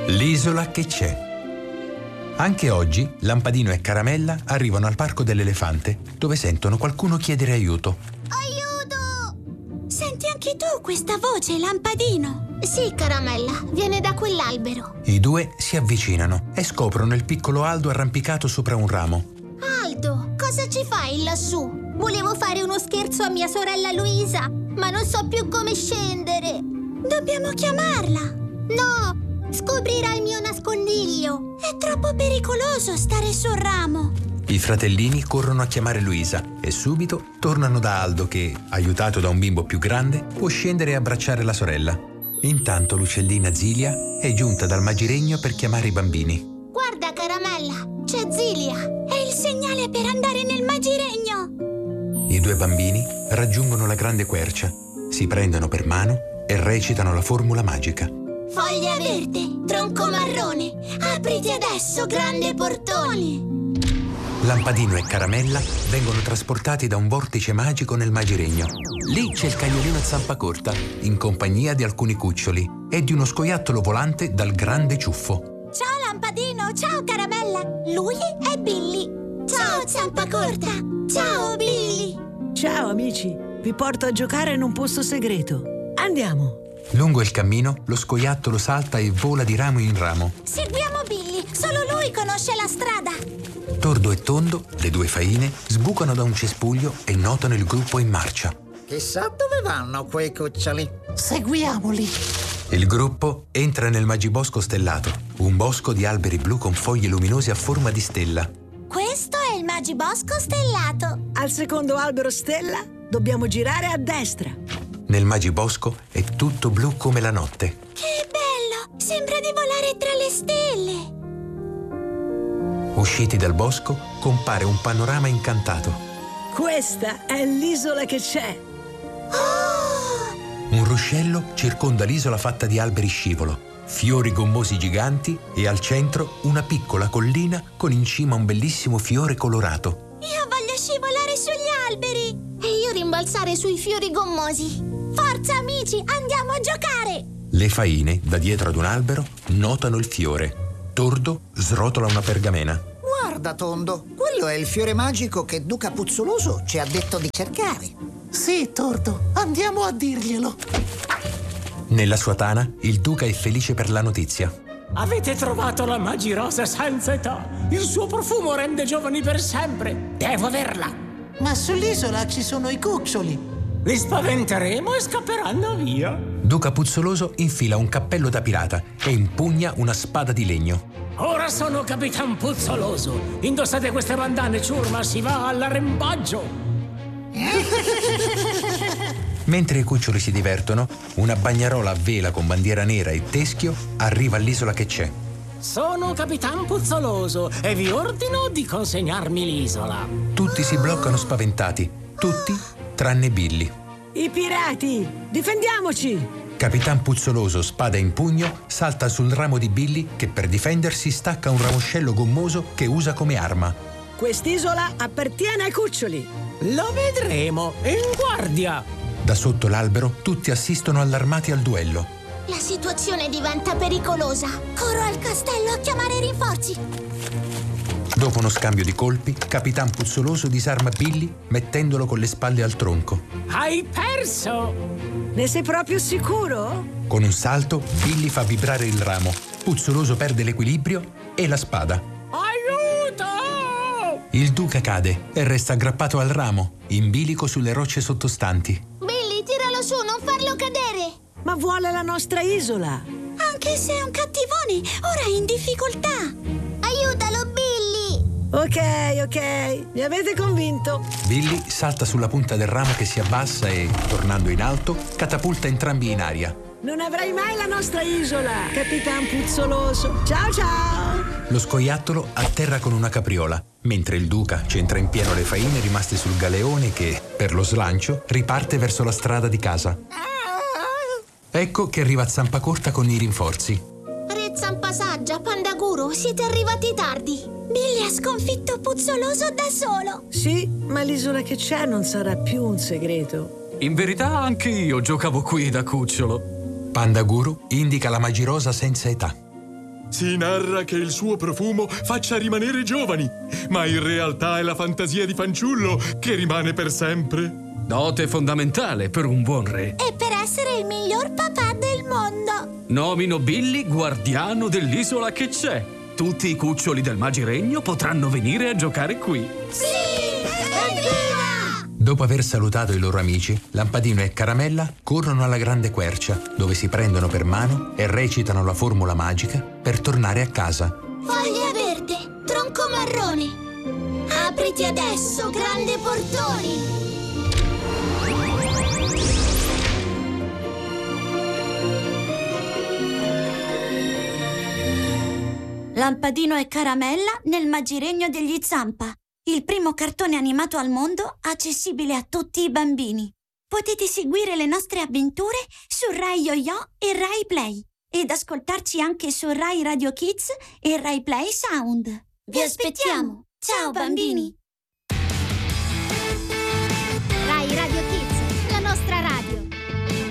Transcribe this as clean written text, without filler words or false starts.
L'isola che c'è. Anche oggi Lampadino e Caramella arrivano al Parco dell'Elefante, dove sentono qualcuno chiedere aiuto. Aiuto! Senti anche tu questa voce, Lampadino? Sì, Caramella, viene da quell'albero. I due si avvicinano e scoprono il piccolo Aldo arrampicato sopra un ramo. Aldo, cosa ci fai lassù? Volevo fare uno scherzo a mia sorella Luisa, ma non so più come scendere. Dobbiamo chiamarla. No! Scoprirà il mio nascondiglio. È troppo pericoloso stare sul ramo. I fratellini corrono a chiamare Luisa e subito tornano da Aldo che, aiutato da un bimbo più grande, può scendere e abbracciare la sorella. Intanto l'uccellina Zilia è giunta dal magiregno per chiamare i bambini. Guarda, Caramella, c'è Zilia. È il segnale per andare nel magiregno. I due bambini raggiungono la grande quercia, si prendono per mano e recitano la formula magica. Foglia verde, tronco marrone, apriti adesso, grande portone. Lampadino e Caramella vengono trasportati da un vortice magico nel magiregno. Lì c'è il cagnolino Zampacorta, in compagnia di alcuni cuccioli e di uno scoiattolo volante dal grande ciuffo. Ciao Lampadino, ciao Caramella, lui è Billy. Ciao Zampacorta, ciao Billy. Ciao amici, vi porto a giocare in un posto segreto. Andiamo. Lungo il cammino, lo scoiattolo salta e vola di ramo in ramo. Seguiamo Billy, solo lui conosce la strada. Tordo e Tondo, le due faine, sbucano da un cespuglio e notano il gruppo in marcia. Chissà dove vanno quei cuccioli. Seguiamoli. Il gruppo entra nel magibosco stellato, un bosco di alberi blu con foglie luminose a forma di stella. Questo è il magibosco stellato. Al secondo albero stella dobbiamo girare a destra. Nel magibosco è tutto blu come la notte. Che bello! Sembra di volare tra le stelle. Usciti dal bosco, compare un panorama incantato. Questa è l'isola che c'è. Oh! Un ruscello circonda l'isola fatta di alberi scivolo, fiori gommosi giganti e al centro una piccola collina con in cima un bellissimo fiore colorato. Io voglio scivolare sugli alberi. E io rimbalzare sui fiori gommosi. Forza amici, andiamo a giocare! Le faine, da dietro ad un albero, notano il fiore. Tordo srotola una pergamena. Guarda, Tondo, quello è il fiore magico che Duca Puzzoloso ci ha detto di cercare. Sì, Tordo, andiamo a dirglielo. Nella sua tana, il duca è felice per la notizia. Avete trovato la magirosa senza età. Il suo profumo rende giovani per sempre. Devo averla. Ma sull'isola ci sono i cuccioli. Li spaventeremo e scapperanno via. Duca Puzzoloso infila un cappello da pirata e impugna una spada di legno. Ora sono Capitan Puzzoloso. Indossate queste bandane, ciurma, si va all'arrembaggio. Mentre i cuccioli si divertono, una bagnarola a vela con bandiera nera e teschio arriva all'isola che c'è. Sono Capitan Puzzoloso e vi ordino di consegnarmi l'isola. Tutti si bloccano spaventati, tutti tranne Billy. I pirati! Difendiamoci! Capitan Puzzoloso, spada in pugno, salta sul ramo di Billy che per difendersi stacca un ramoscello gommoso che usa come arma. Quest'isola appartiene ai cuccioli. Lo vedremo. In guardia! Da sotto l'albero tutti assistono allarmati al duello. La situazione diventa pericolosa. Corro al castello a chiamare rinforzi. Dopo uno scambio di colpi, Capitan Puzzoloso disarma Billy mettendolo con le spalle al tronco. Hai perso! Ne sei proprio sicuro? Con un salto, Billy fa vibrare il ramo. Puzzoloso perde l'equilibrio e la spada. Aiuto! Il duca cade e resta aggrappato al ramo, in bilico sulle rocce sottostanti. Billy, tiralo su, non farlo cadere. Ma vuole la nostra isola. Anche se è un cattivone, ora è in difficoltà. Aiutalo, Billy! Ok, mi avete convinto. Billy salta sulla punta del ramo che si abbassa e, tornando in alto, catapulta entrambi in aria. Non avrai mai la nostra isola, Capitan Puzzoloso. Ciao ciao! Lo scoiattolo atterra con una capriola, mentre il duca centra in pieno le faine rimaste sul galeone che, per lo slancio, riparte verso la strada di casa. Ecco che arriva Zampacorta con i rinforzi. Re Zampasaggia, Pandaguro, siete arrivati tardi. Billy ha sconfitto Puzzoloso da solo. Sì, ma l'isola che c'è non sarà più un segreto. In verità anche io giocavo qui da cucciolo. Pandaguro indica la magirosa senza età. Si narra che il suo profumo faccia rimanere giovani, ma in realtà è la fantasia di fanciullo che rimane per sempre. Dote fondamentale per un buon re. E per essere il miglior papà del mondo. Nomino Billy guardiano dell'isola che c'è. Tutti i cuccioli del Magiregno potranno venire a giocare qui. Sì! Evviva! Dopo aver salutato i loro amici, Lampadino e Caramella corrono alla grande quercia, dove si prendono per mano e recitano la formula magica per tornare a casa. Foglia verde, tronco marrone. Apriti adesso, grande portone. Lampadino e Caramella nel Magiregno degli Zampa, il primo cartone animato al mondo accessibile a tutti i bambini. Potete seguire le nostre avventure su Rai Yo-Yo e Rai Play ed ascoltarci anche su Rai Radio Kids e Rai Play Sound. Vi aspettiamo! Ciao bambini!